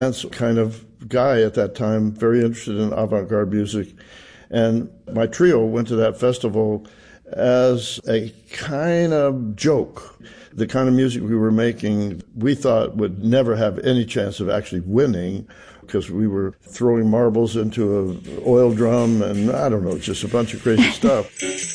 dance kind of guy at that time, very interested in avant-garde music. And my trio went to that festival as a kind of joke. The kind of music we were making, we thought would never have any chance of actually winning because we were throwing marbles into an oil drum and I don't know, just a bunch of crazy stuff.